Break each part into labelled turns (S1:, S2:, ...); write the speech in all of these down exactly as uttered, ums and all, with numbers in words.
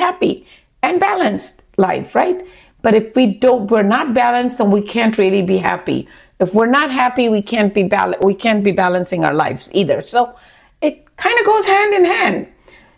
S1: happy and balanced life, right? But if we don't, we're not balanced, then we can't really be happy. If we're not happy, we can't be bal- we can't be balancing our lives either. So it kind of goes hand in hand.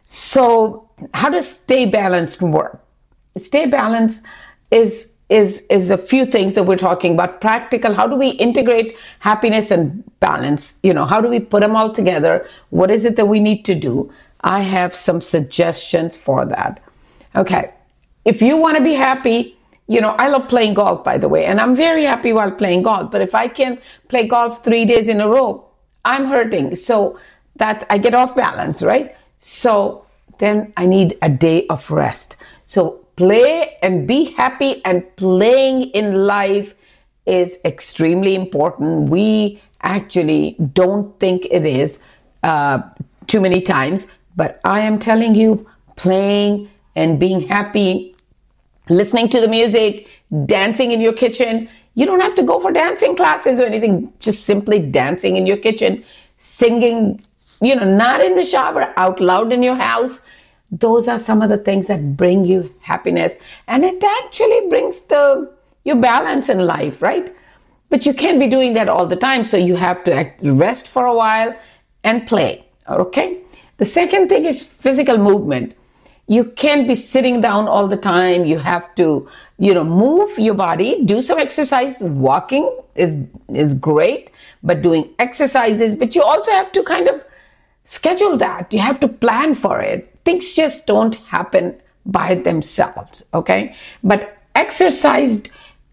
S1: So how does stay balanced work? Stay balanced is is is a few things that we're talking about. Practical. How do we integrate happiness and balance? You know, how do we put them all together? What is it that we need to do? I have some suggestions for that. Okay. If you want to be happy, you know, I love playing golf, by the way, and I'm very happy while playing golf. But if I can play golf three days in a row, I'm hurting. So that I get off balance, right? So then I need a day of rest. So play and be happy, and playing in life is extremely important. We actually don't think it is uh, too many times, but I am telling you, playing and being happy, listening to the music, dancing in your kitchen. You don't have to go for dancing classes or anything, just simply dancing in your kitchen, singing, you know, not in the shower, out loud in your house. Those are some of the things that bring you happiness, and it actually brings the your balance in life, right? But you can't be doing that all the time, so you have to rest for a while and play, okay? The second thing is physical movement. You can't be sitting down all the time. You have to, you know, move your body, do some exercise. Walking is is great, but doing exercises, but you also have to kind of schedule that. You have to plan for it. Things just don't happen by themselves, okay? But exercised,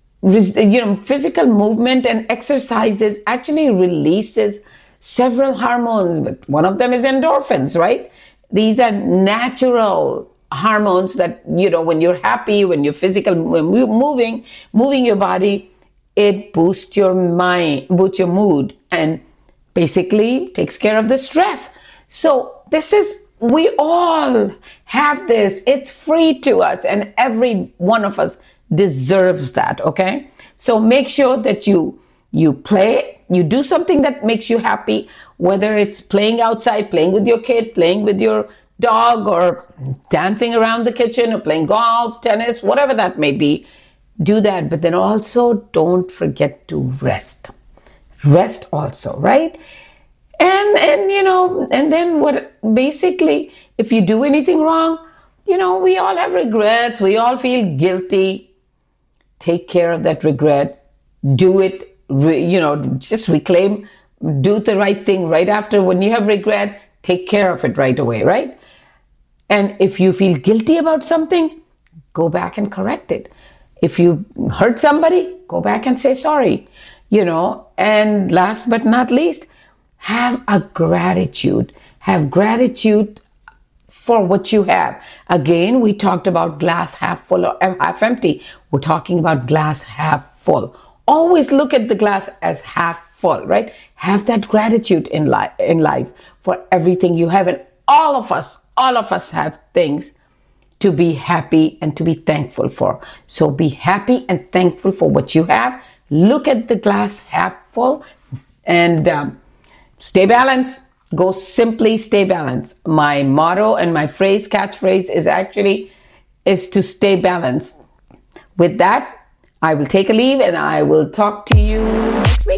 S1: you know, physical movement and exercises actually releases several hormones, but one of them is endorphins, right? These are natural hormones that, you know, when you're happy, when you're physical, when you're moving, moving your body, it boosts your mind, boosts your mood, and basically takes care of the stress. So this is, we all have this. It's free to us, and every one of us deserves that, okay? So make sure that you you play, you do something that makes you happy, whether it's playing outside, playing with your kid, playing with your dog, or dancing around the kitchen, or playing golf, tennis, whatever that may be. Do that, but then also don't forget to rest. Rest also, right? And, and, you know, and then what, basically, if you do anything wrong, you know, we all have regrets. We all feel guilty. Take care of that regret. Do it, re, you know, just reclaim, do the right thing right after. When you have regret, take care of it right away, right? And if you feel guilty about something, go back and correct it. If you hurt somebody, go back and say sorry, you know. And last but not least, have a gratitude. Have gratitude for what you have. Again, we talked about glass half full or half empty. We're talking about glass half full. Always look at the glass as half full, right? Have that gratitude in life, in life for everything you have. And all of us, all of us have things to be happy and to be thankful for. So be happy and thankful for what you have. Look at the glass half full, and um, stay balanced. Go simply stay balanced. My motto and my phrase, catchphrase is actually, is to stay balanced. With that, I will take a leave, and I will talk to you next week.